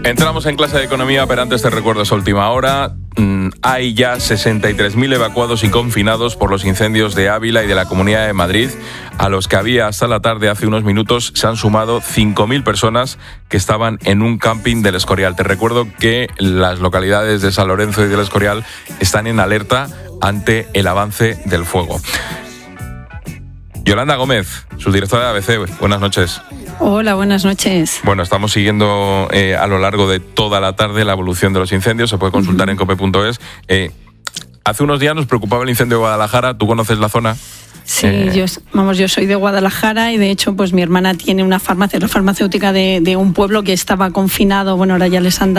Entramos en clase de economía, pero antes te recuerdo esa última hora. Hay ya 63.000 evacuados y confinados por los incendios de Ávila y de la Comunidad de Madrid. A los que había hasta la tarde, hace unos minutos, se han sumado 5.000 personas que estaban en un camping del Escorial. Te recuerdo que las localidades de San Lorenzo y del Escorial están en alerta ante el avance del fuego. Yolanda Gómez, subdirectora de ABC, buenas noches. Hola, buenas noches. Bueno, estamos siguiendo a lo largo de toda la tarde la evolución de los incendios, se puede consultar en cope.es. Hace unos días nos preocupaba el incendio de Guadalajara, ¿tú conoces la zona? Sí, yo soy de Guadalajara y de hecho pues mi hermana tiene una farmacia, la farmacéutica de un pueblo que estaba confinado. Bueno, ahora ya les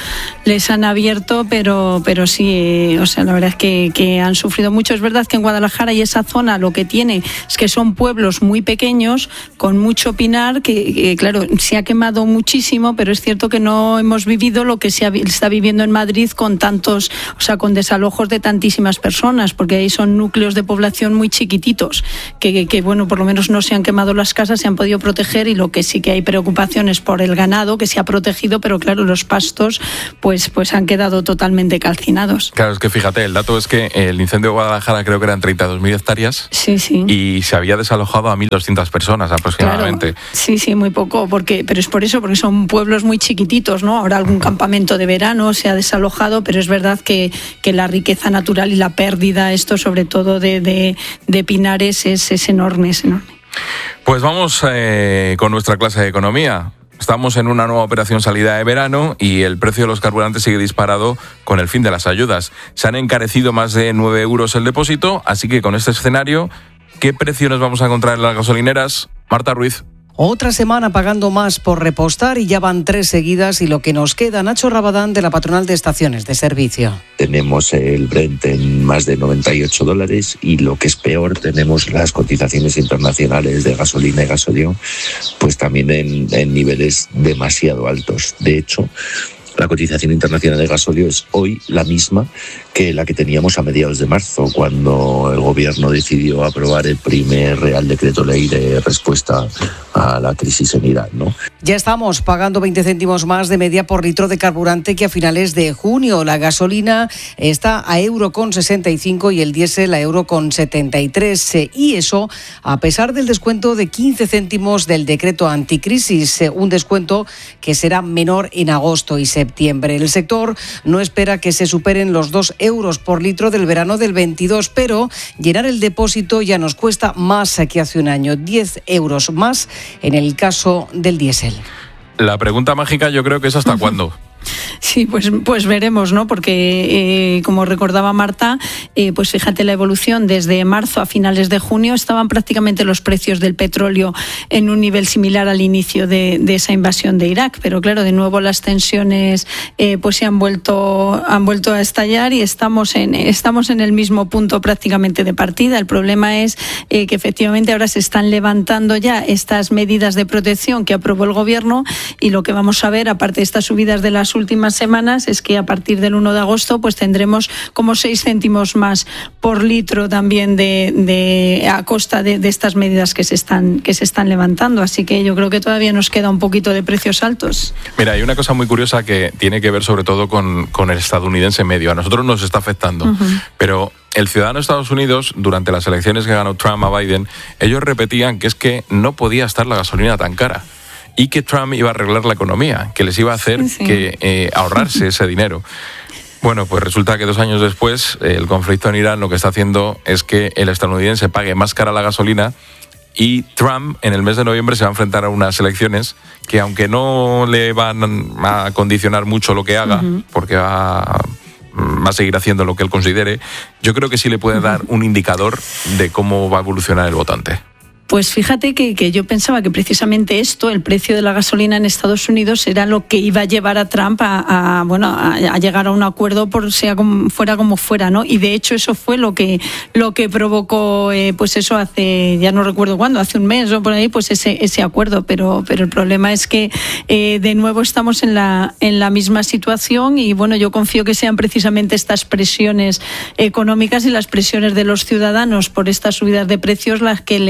han abierto, pero sí, o sea, la verdad es que han sufrido mucho. Es verdad que en Guadalajara y esa zona lo que tiene es que son pueblos muy pequeños, con mucho pinar, que claro, se ha quemado muchísimo, pero es cierto que no hemos vivido lo que se está viviendo en Madrid con tantos, o sea, con desalojos de tantísimas personas, porque ahí son núcleos de población muy chiquititos. Que bueno, por lo menos no se han quemado las casas, se han podido proteger, y lo que sí que hay preocupaciones por el ganado, que se ha protegido, pero claro, los pastos pues han quedado totalmente calcinados. Claro, es que fíjate, el dato es que el incendio de Guadalajara creo que eran 32.000 hectáreas. Sí. Y se había desalojado a 1.200 personas aproximadamente. Claro, sí, muy poco, pero es por eso, porque son pueblos muy chiquititos, ¿no? Ahora algún campamento de verano se ha desalojado, pero es verdad que la riqueza natural y la pérdida, esto sobre todo de pinares, es enorme. Pues vamos con nuestra clase de economía. Estamos en una nueva operación salida de verano y el precio de los carburantes sigue disparado con el fin de las ayudas. Se han encarecido más de 9 euros el depósito, así que con este escenario, ¿qué precio nos vamos a encontrar en las gasolineras? Marta Ruiz. Otra semana pagando más por repostar y ya van 3 seguidas, y lo que nos queda. Nacho Rabadán, de la patronal de estaciones de servicio. Tenemos el Brent en más de $98 y, lo que es peor, tenemos las cotizaciones internacionales de gasolina y gasóleo pues también en niveles demasiado altos. De hecho, la cotización internacional de gasóleo es hoy la misma que la que teníamos a mediados de marzo, cuando el gobierno decidió aprobar el primer Real Decreto Ley de respuesta a la crisis en Irán, ¿no? Ya estamos pagando 20 céntimos más de media por litro de carburante que a finales de junio. La gasolina está a €1,65 y el diésel a €1,73. Y eso a pesar del descuento de 15 céntimos del decreto anticrisis, un descuento que será menor en agosto y septiembre. El sector no espera que se superen los 2 euros por litro del verano del 22, pero llenar el depósito ya nos cuesta más que hace un año, 10 euros más en el caso del diésel. La pregunta mágica yo creo que es ¿hasta cuándo? Sí, pues veremos, ¿no? Porque como recordaba Marta, pues fíjate la evolución desde marzo a finales de junio estaban prácticamente los precios del petróleo en un nivel similar al inicio de esa invasión de Irak, pero claro, de nuevo las tensiones pues se han vuelto a estallar y estamos en el mismo punto prácticamente de partida. El problema es que efectivamente ahora se están levantando ya estas medidas de protección que aprobó el gobierno, y lo que vamos a ver, aparte de estas subidas de las últimas semanas, es que a partir del 1 de agosto pues tendremos como 6 céntimos más por litro también a costa de estas medidas que se están levantando. Así que yo creo que todavía nos queda un poquito de precios altos. Mira, hay una cosa muy curiosa que tiene que ver sobre todo con el estadounidense medio. A nosotros nos está afectando, pero el ciudadano de Estados Unidos, durante las elecciones que ganó Trump a Biden, ellos repetían que es que no podía estar la gasolina tan cara y que Trump iba a arreglar la economía, que les iba a hacer que ahorrarse ese dinero. Bueno, pues resulta que 2 años después, el conflicto en Irán lo que está haciendo es que el estadounidense pague más cara la gasolina, y Trump en el mes de noviembre se va a enfrentar a unas elecciones que, aunque no le van a condicionar mucho lo que haga, porque va a seguir haciendo lo que él considere, yo creo que sí le puede dar un indicador de cómo va a evolucionar el votante. Pues fíjate que yo pensaba que precisamente esto, el precio de la gasolina en Estados Unidos, era lo que iba a llevar a Trump a llegar a un acuerdo, fuera como fuera, ¿no? Y de hecho eso fue lo que provocó, pues eso hace, ya no recuerdo cuándo, hace un mes o por ahí, pues ese acuerdo. Pero el problema es que de nuevo estamos en la misma situación, y bueno, yo confío que sean precisamente estas presiones económicas y las presiones de los ciudadanos por estas subidas de precios las que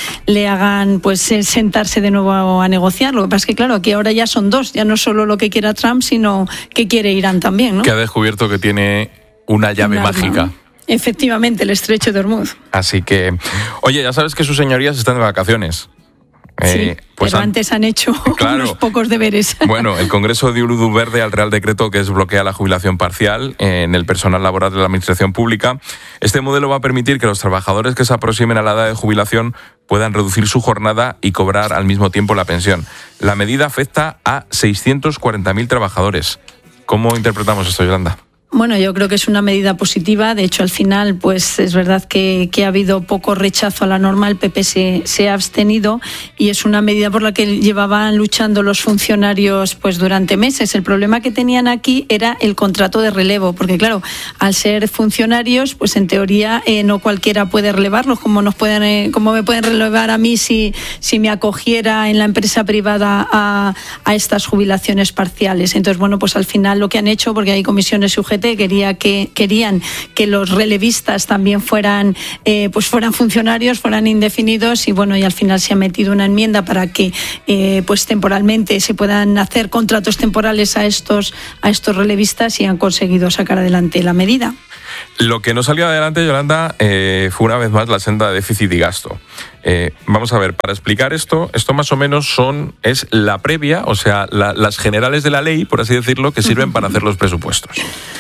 le hagan pues sentarse de nuevo a negociar. Lo que pasa es que, claro, aquí ahora ya son dos, ya no solo lo que quiera Trump, sino que quiere Irán también, ¿no? Que ha descubierto que tiene una llave mágica. Efectivamente, el estrecho de Hormuz. Así que, oye, ya sabes que sus señorías están de vacaciones. Sí, pues pero antes han hecho unos pocos deberes. Bueno, el Congreso dio luz verde al Real Decreto que desbloquea la jubilación parcial en el personal laboral de la Administración Pública. Este modelo va a permitir que los trabajadores que se aproximen a la edad de jubilación puedan reducir su jornada y cobrar al mismo tiempo la pensión. La medida afecta a 640.000 trabajadores. ¿Cómo interpretamos esto, Yolanda? Bueno, yo creo que es una medida positiva. De hecho, al final, pues es verdad que ha habido poco rechazo a la norma. El PP se ha abstenido y es una medida por la que llevaban luchando los funcionarios pues durante meses. El problema que tenían aquí era el contrato de relevo, porque claro, al ser funcionarios, pues en teoría no cualquiera puede relevarlos, como me pueden relevar a mí si me acogiera en la empresa privada a estas jubilaciones parciales. Entonces, bueno, pues al final lo que han hecho, porque hay comisiones sujetas, querían que los relevistas también fueran funcionarios, fueran indefinidos, y bueno, y al final se ha metido una enmienda para que pues temporalmente se puedan hacer contratos temporales a estos relevistas, y han conseguido sacar adelante la medida. Lo que no salió adelante, Yolanda, fue una vez más la senda de déficit y gasto. Vamos a ver, para explicar esto más o menos es la previa, o sea, las generales de la ley, por así decirlo, que sirven para hacer los presupuestos.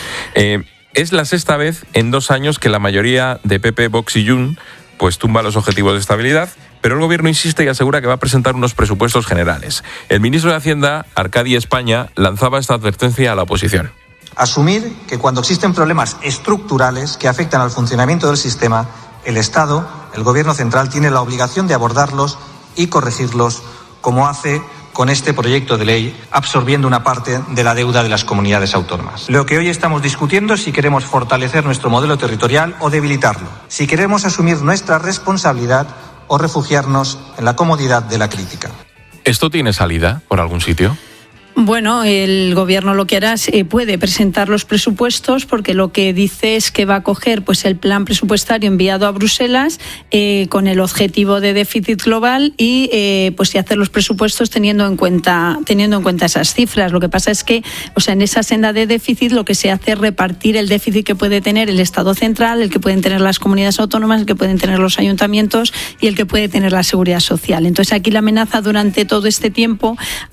Es la sexta vez en 2 años que la mayoría de PP, Vox y Junts pues tumba los objetivos de estabilidad, pero el gobierno insiste y asegura que va a presentar unos presupuestos generales. El ministro de Hacienda, Arcadi España, lanzaba esta advertencia a la oposición. Asumir que cuando existen problemas estructurales que afectan al funcionamiento del sistema, el Estado, el Gobierno central, tiene la obligación de abordarlos y corregirlos, como hace con este proyecto de ley, absorbiendo una parte de la deuda de las comunidades autónomas. Lo que hoy estamos discutiendo es si queremos fortalecer nuestro modelo territorial o debilitarlo, si queremos asumir nuestra responsabilidad o refugiarnos en la comodidad de la crítica. ¿Esto tiene salida por algún sitio? Bueno, el gobierno lo que hará es puede presentar los presupuestos, porque lo que dice es que va a coger pues el plan presupuestario enviado a Bruselas con el objetivo de déficit global y hacer los presupuestos teniendo en cuenta esas cifras. Lo que pasa es que, o sea, en esa senda de déficit lo que se hace es repartir el déficit que puede tener el Estado central, el que pueden tener las comunidades autónomas, el que pueden tener los ayuntamientos y el que puede tener la seguridad social. Entonces aquí la amenaza durante todo este tiempo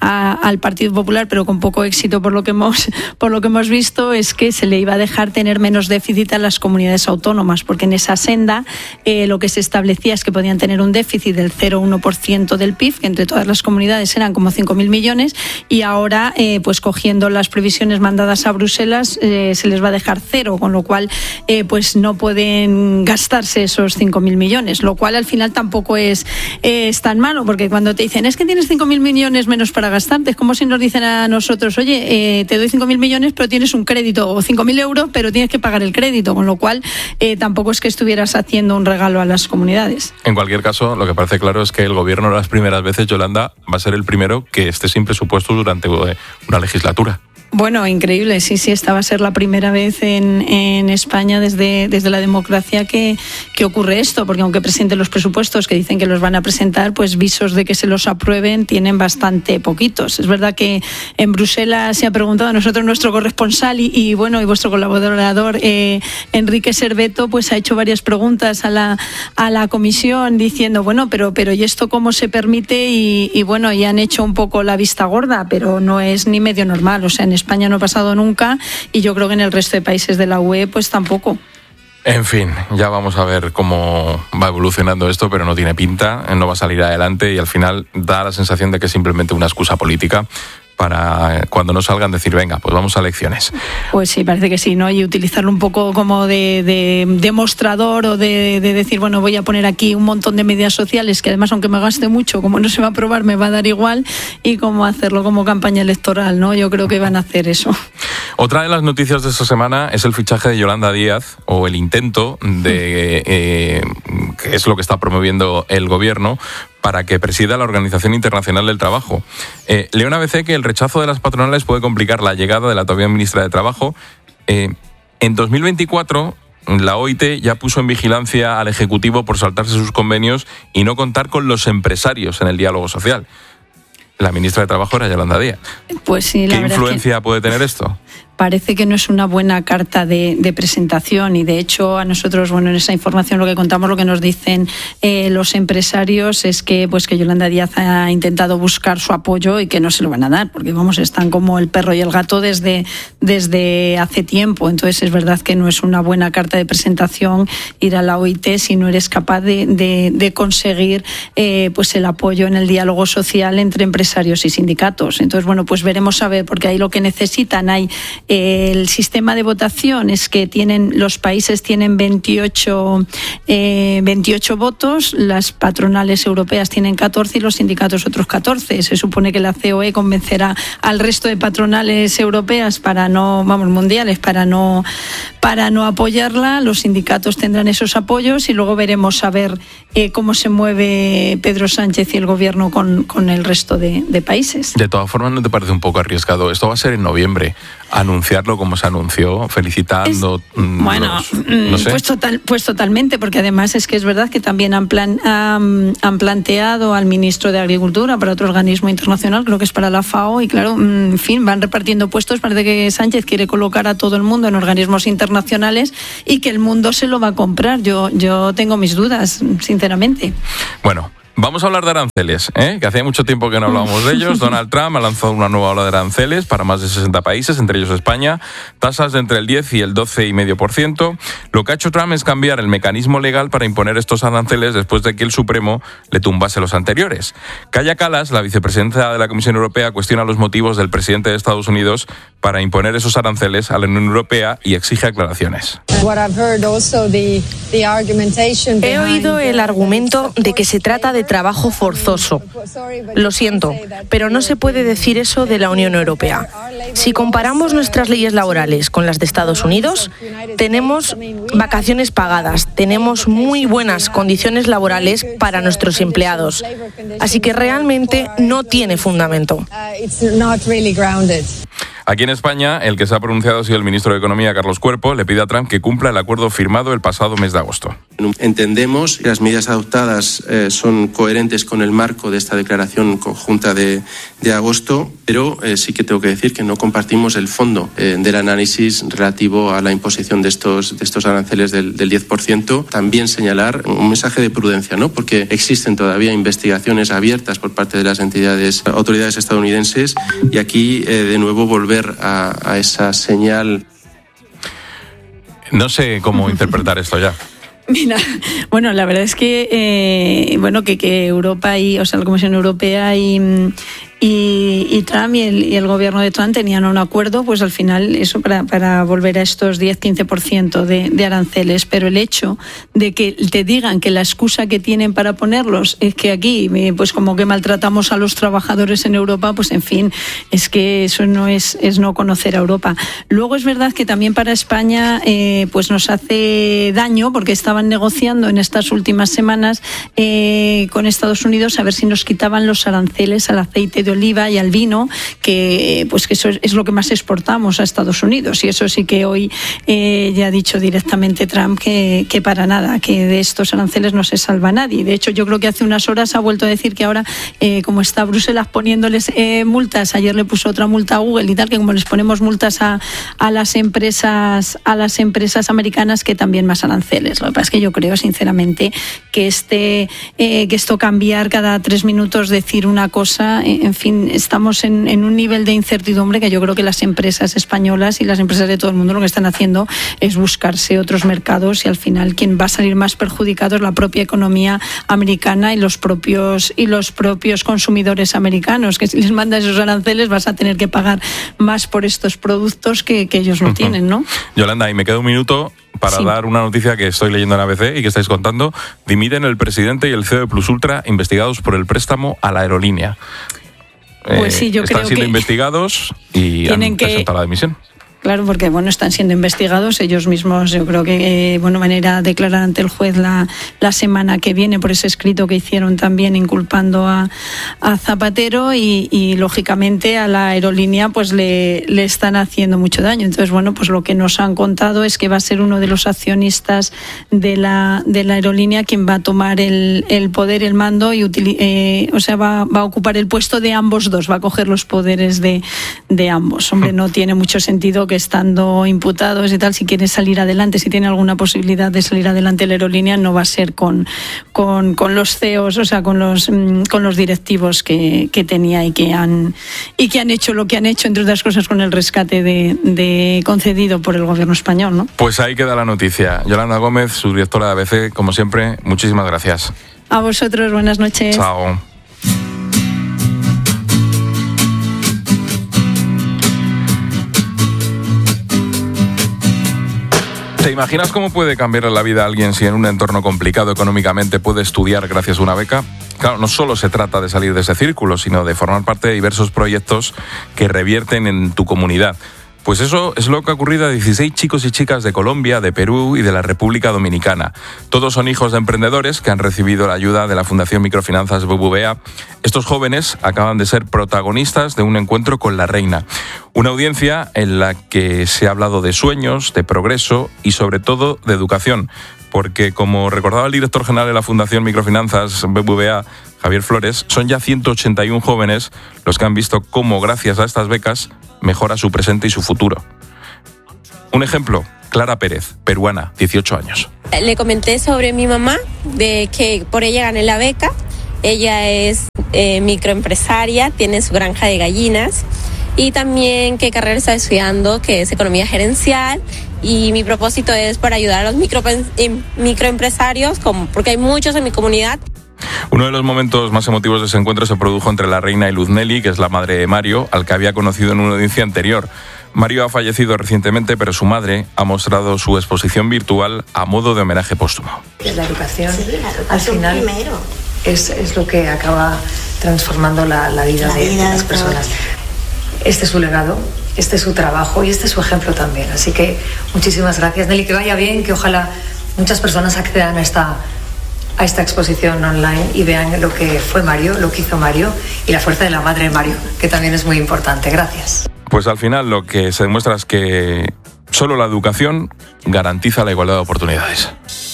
al Partido Popular, pero con poco éxito por lo que hemos visto, es que se le iba a dejar tener menos déficit a las comunidades autónomas, porque en esa senda lo que se establecía es que podían tener un déficit del 0,1% del PIB, que entre todas las comunidades eran como 5.000 millones, y ahora pues cogiendo las previsiones mandadas a Bruselas se les va a dejar 0, con lo cual pues no pueden gastarse esos 5.000 millones, lo cual al final tampoco es tan malo, porque cuando te dicen es que tienes 5.000 millones menos para gastarte, es como si nos dicen a nosotros, oye, te doy 5.000 millones pero tienes un crédito, o 5.000 euros pero tienes que pagar el crédito, con lo cual tampoco es que estuvieras haciendo un regalo a las comunidades. En cualquier caso, lo que parece claro es que el gobierno las primeras veces, Yolanda, va a ser el primero que esté sin presupuesto durante una legislatura. Bueno, increíble, sí, esta va a ser la primera vez en España desde la democracia que ocurre esto, porque aunque presenten los presupuestos, que dicen que los van a presentar, pues visos de que se los aprueben tienen bastante poquitos. Es verdad que en Bruselas se ha preguntado a nosotros, nuestro corresponsal y vuestro colaborador Enrique Serveto, pues ha hecho varias preguntas a la comisión diciendo, bueno, pero ¿y esto cómo se permite? Y han hecho un poco la vista gorda, pero no es ni medio normal, o sea, en España no ha pasado nunca, y yo creo que en el resto de países de la UE pues tampoco. En fin, ya vamos a ver cómo va evolucionando esto, pero no tiene pinta, no va a salir adelante, y al final da la sensación de que es simplemente una excusa política para cuando no salgan decir, venga, pues vamos a elecciones. Pues sí, parece que sí, ¿no? Y utilizarlo un poco como de demostrador, o de decir, bueno, voy a poner aquí un montón de medidas sociales que además, aunque me gaste mucho, como no se va a aprobar, me va a dar igual, y como hacerlo como campaña electoral, ¿no? Yo creo que van a hacer eso. Otra de las noticias de esta semana es el fichaje de Yolanda Díaz, o el intento de que es lo que está promoviendo el gobierno, para que presida la Organización Internacional del Trabajo. Leo en ABC que el rechazo de las patronales puede complicar la llegada de la todavía ministra de Trabajo. En 2024 la OIT ya puso en vigilancia al Ejecutivo por saltarse sus convenios y no contar con los empresarios en el diálogo social. La ministra de Trabajo era Yolanda Díaz. Pues sí, la ¿Qué influencia puede tener esto? Parece que no es una buena carta de presentación y de hecho a nosotros, bueno, en esa información lo que contamos, lo que nos dicen los empresarios es que Yolanda Díaz ha intentado buscar su apoyo y que no se lo van a dar, porque vamos, están como el perro y el gato desde hace tiempo. Entonces es verdad que no es una buena carta de presentación ir a la OIT si no eres capaz de conseguir el apoyo en el diálogo social entre empresarios y sindicatos. Entonces, bueno, pues veremos a ver, porque ahí lo que necesitan el sistema de votación es que los países tienen 28 votos, las patronales europeas tienen 14 y los sindicatos otros 14. Se supone que la COE convencerá al resto de patronales europeas mundiales para no apoyarla. Los sindicatos tendrán esos apoyos y luego veremos a ver cómo se mueve Pedro Sánchez y el gobierno con el resto de países. De todas formas, ¿no te parece un poco arriesgado? Esto va a ser en noviembre. Anunciarlo como se anunció, felicitando. No sé. Pues totalmente, porque además es que es verdad que también han planteado al ministro de Agricultura para otro organismo internacional, creo que es para la FAO, y claro, en fin, van repartiendo puestos. Parece que Sánchez quiere colocar a todo el mundo en organismos internacionales y que el mundo se lo va a comprar. Yo tengo mis dudas, sinceramente. Bueno. Vamos a hablar de aranceles, que hacía mucho tiempo que no hablábamos de ellos. Donald Trump ha lanzado una nueva ola de aranceles para más de 60 países, entre ellos España, tasas de entre el 10 y el 12,5%. Lo que ha hecho Trump es cambiar el mecanismo legal para imponer estos aranceles después de que el Supremo le tumbase los anteriores. Kaja Kallas, la vicepresidenta de la Comisión Europea, cuestiona los motivos del presidente de Estados Unidos para imponer esos aranceles a la Unión Europea y exige aclaraciones. He oído el argumento de que se trata de trabajo forzoso. Lo siento, pero no se puede decir eso de la Unión Europea. Si comparamos nuestras leyes laborales con las de Estados Unidos, tenemos vacaciones pagadas, tenemos muy buenas condiciones laborales para nuestros empleados. Así que realmente no tiene fundamento. Aquí en España, el que se ha pronunciado ha sido el ministro de Economía, Carlos Cuerpo. Le pide a Trump que cumpla el acuerdo firmado el pasado mes de agosto. Entendemos que las medidas adoptadas son coherentes con el marco de esta declaración conjunta de agosto, pero sí que tengo que decir que no compartimos el fondo del análisis relativo a la imposición de estos aranceles del 10%. También señalar un mensaje de prudencia, ¿no? Porque existen todavía investigaciones abiertas por parte de las autoridades estadounidenses y aquí de nuevo volver a esa señal. No sé cómo interpretar esto ya. Mira, bueno, la verdad es que que Europa y, la Comisión Europea y Trump y el gobierno de Trump tenían un acuerdo, pues al final eso para volver a estos 10-15% de aranceles, pero el hecho de que te digan que la excusa que tienen para ponerlos es que aquí pues como que maltratamos a los trabajadores en Europa, pues en fin, es que eso no es no conocer a Europa. Luego es verdad que también para España pues nos hace daño porque estaban negociando en estas últimas semanas con Estados Unidos a ver si nos quitaban los aranceles al aceite de oliva y al vino, que eso es lo que más exportamos a Estados Unidos, y eso sí que hoy ya ha dicho directamente Trump que para nada, que de estos aranceles no se salva nadie. De hecho, yo creo que hace unas horas ha vuelto a decir que ahora como está Bruselas poniéndoles multas, ayer le puso otra multa a Google y tal, que como les ponemos multas a las empresas americanas, que también más aranceles. Lo que pasa es que yo creo sinceramente que esto cambiar cada 3 minutos, decir una cosa, en fin, estamos en un nivel de incertidumbre que yo creo que las empresas españolas y las empresas de todo el mundo lo que están haciendo es buscarse otros mercados, y al final quien va a salir más perjudicado es la propia economía americana y los propios consumidores americanos, que si les mandas esos aranceles vas a tener que pagar más por estos productos que ellos no tienen, ¿no? Yolanda, y me queda un minuto para dar una noticia que estoy leyendo en ABC y que estáis contando. Dimiten el presidente y el CEO de Plus Ultra investigados por el préstamo a la aerolínea. Pues sí, yo están creo siendo que investigados y han presentado la dimisión. Claro, porque están siendo investigados ellos mismos. Yo creo que van a ir a declarar ante el juez la semana que viene por ese escrito que hicieron también inculpando a Zapatero y lógicamente a la aerolínea pues le están haciendo mucho daño. Entonces, pues lo que nos han contado es que va a ser uno de los accionistas de la aerolínea quien va a tomar el poder, el mando y va a ocupar el puesto de ambos dos, va a coger los poderes de ambos. Hombre, no tiene mucho sentido que estando imputados y tal, si quiere salir adelante, si tiene alguna posibilidad de salir adelante la aerolínea, no va a ser con los CEOs, con los directivos que tenía y que han hecho lo que han hecho, entre otras cosas, con el rescate de concedido por el gobierno español, ¿no? Pues ahí queda la noticia. Yolanda Gómez, su directora de ABC, como siempre, muchísimas gracias. A vosotros, buenas noches. Chao. ¿Te imaginas cómo puede cambiar la vida a alguien si en un entorno complicado económicamente puede estudiar gracias a una beca? Claro, no solo se trata de salir de ese círculo, sino de formar parte de diversos proyectos que revierten en tu comunidad. Pues eso es lo que ha ocurrido a 16 chicos y chicas de Colombia, de Perú y de la República Dominicana. Todos son hijos de emprendedores que han recibido la ayuda de la Fundación Microfinanzas BBVA. Estos jóvenes acaban de ser protagonistas de un encuentro con la reina. Una audiencia en la que se ha hablado de sueños, de progreso y sobre todo de educación. Porque, como recordaba el director general de la Fundación Microfinanzas BBVA, Javier Flores, son ya 181 jóvenes los que han visto cómo, gracias a estas becas, mejora su presente y su futuro. Un ejemplo, Clara Pérez, peruana, 18 años. Le comenté sobre mi mamá, de que por ella gané la beca. Ella es microempresaria, tiene su granja de gallinas y también qué carrera está estudiando, que es economía gerencial. Y mi propósito es para ayudar a los microempresarios, porque hay muchos en mi comunidad. Uno de los momentos más emotivos de ese encuentro se produjo entre la reina y Luz Nelly, que es la madre de Mario, al que había conocido en una audiencia anterior. Mario ha fallecido recientemente, pero su madre ha mostrado su exposición virtual a modo de homenaje póstumo. La educación, al final, es lo que acaba transformando la vida de las personas. Este es su legado, este es su trabajo y este es su ejemplo también. Así que muchísimas gracias, Nelly, que vaya bien, que ojalá muchas personas accedan a esta exposición online y vean lo que fue Mario, lo que hizo Mario y la fuerza de la madre de Mario, que también es muy importante. Gracias. Pues al final lo que se demuestra es que solo la educación garantiza la igualdad de oportunidades.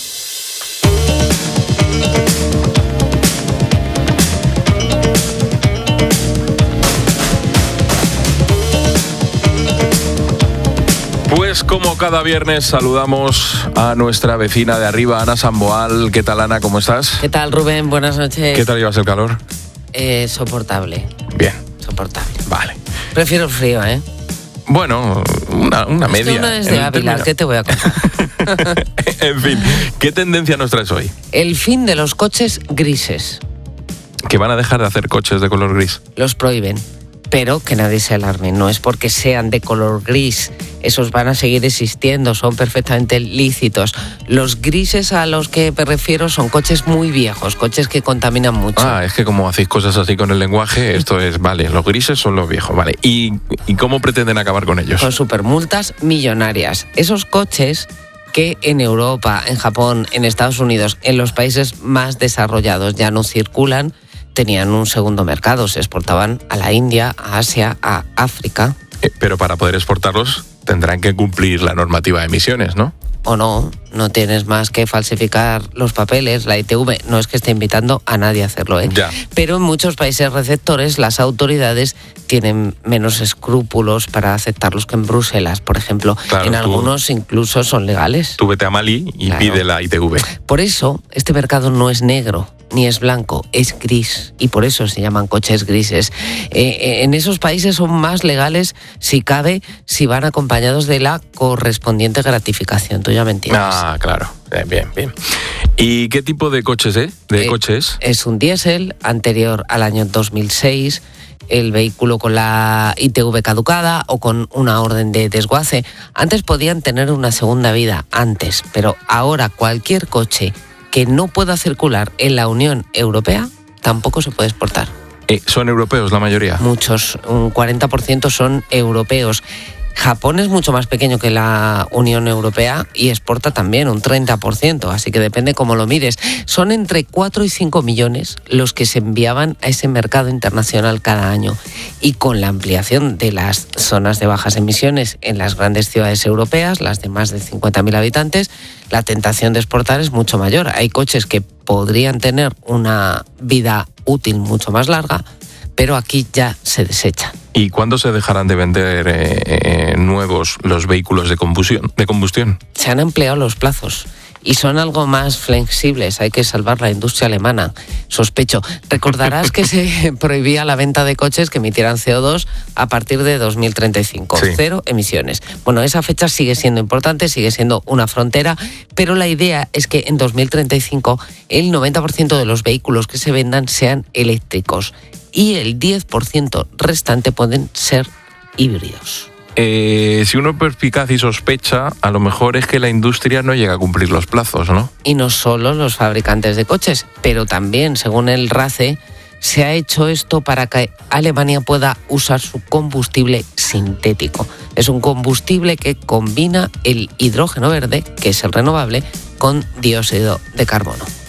Pues como cada viernes saludamos a nuestra vecina de arriba, Ana Samboal. ¿Qué tal, Ana? ¿Cómo estás? ¿Qué tal, Rubén? Buenas noches. ¿Qué tal llevas el calor? Soportable. Bien. Soportable. Vale. Prefiero el frío, ¿eh? Bueno, una media. Una es de Ávila, ¿qué te voy a contar? En fin, ¿qué tendencia nos traes hoy? El fin de los coches grises. ¿Que van a dejar de hacer coches de color gris? Los prohíben. Pero que nadie se alarme, no es porque sean de color gris, esos van a seguir existiendo, son perfectamente lícitos. Los grises a los que me refiero son coches muy viejos, coches que contaminan mucho. Ah, es que como hacéis cosas así con el lenguaje, esto es, vale, los grises son los viejos, vale. ¿Y cómo pretenden acabar con ellos? Con supermultas millonarias. Esos coches que en Europa, en Japón, en Estados Unidos, en los países más desarrollados ya no circulan, tenían un segundo mercado, se exportaban a la India, a Asia, a África. Pero para poder exportarlos tendrán que cumplir la normativa de emisiones, ¿no? O no tienes más que falsificar los papeles, la ITV, no es que esté invitando a nadie a hacerlo, ¿eh? Ya. Pero en muchos países receptores las autoridades tienen menos escrúpulos para aceptarlos que en Bruselas, por ejemplo. Claro, en algunos incluso son legales. Tú vete a Mali y pide la ITV. Por eso, este mercado no es negro, ni es blanco, es gris, y por eso se llaman coches grises. En esos países son más legales, si cabe, si van acompañados de la correspondiente gratificación. Tú ya me entiendes. Ah, claro. Bien. ¿Y qué tipo de coches, coche es? Es un diésel anterior al año 2006, el vehículo con la ITV caducada o con una orden de desguace. Antes podían tener una segunda vida, pero ahora cualquier coche que no pueda circular en la Unión Europea tampoco se puede exportar. ¿Son europeos la mayoría? Muchos, un 40% son europeos. Japón es mucho más pequeño que la Unión Europea y exporta también un 30%, así que depende cómo lo mires. Son entre 4 y 5 millones los que se enviaban a ese mercado internacional cada año. Y con la ampliación de las zonas de bajas emisiones en las grandes ciudades europeas, las de más de 50.000 habitantes, la tentación de exportar es mucho mayor. Hay coches que podrían tener una vida útil mucho más larga, pero aquí ya se desechan. ¿Y cuándo se dejarán de vender nuevos los vehículos de combustión? Se han ampliado los plazos y son algo más flexibles. Hay que salvar la industria alemana, sospecho. Recordarás que se prohibía la venta de coches que emitieran CO2 a partir de 2035. Sí. 0 emisiones. Bueno, esa fecha sigue siendo importante, sigue siendo una frontera, pero la idea es que en 2035 el 90% de los vehículos que se vendan sean eléctricos y el 10% restante pueden ser híbridos. Si uno es perspicaz y sospecha, a lo mejor es que la industria no llega a cumplir los plazos, ¿no? Y no solo los fabricantes de coches, pero también, según el RACE, se ha hecho esto para que Alemania pueda usar su combustible sintético. Es un combustible que combina el hidrógeno verde, que es el renovable, con dióxido de carbono.